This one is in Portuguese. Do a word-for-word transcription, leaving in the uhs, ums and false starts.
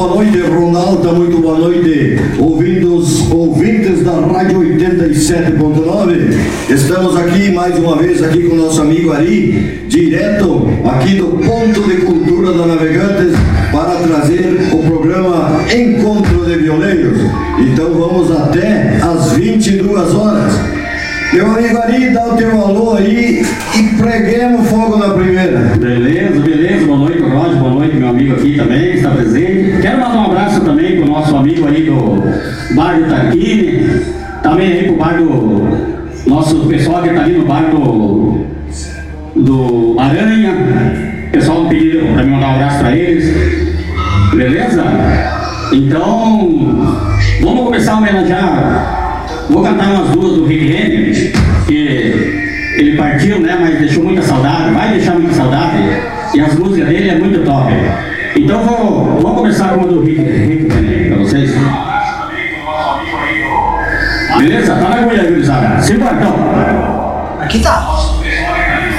boa noite, Ronaldo, muito boa noite, ouvindos, ouvintes da Rádio oitenta e sete ponto nove. Estamos aqui mais uma vez aqui com o nosso amigo Ari, direto aqui do Ponto de Cultura da Navegantes, para trazer o programa Encontro de Violeiros. Então vamos até às vinte e duas horas. Meu amigo Ari, dá o teu alô aí e preguemos fogo na primeira. Beleza, beleza. Boa noite, Roger. Boa noite, meu amigo aqui também, que está presente. Quero mandar um abraço também para o nosso amigo aí do bar do Tarquini. Também aí para o bar do... Nosso pessoal que está ali no bar do... do Aranha. O pessoal pediu para me mandar um abraço para eles. Beleza? Então, vamos começar a homenagear. Vou cantar umas duas do Rick Renner, que ele partiu, né, mas deixou muita saudade, vai deixar muita saudade, e as músicas dele é muito top. Então vou, vou começar com uma do Rick, Rick Renner para vocês. Beleza? Tá na agulha, gurizada. Simbora então. Aqui tá.